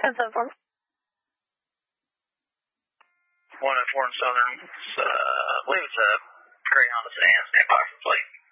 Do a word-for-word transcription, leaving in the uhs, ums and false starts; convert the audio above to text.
That's a four. One at four and Southern. It's, uh, I believe it's a gray Honda sedan. Stand by for plate.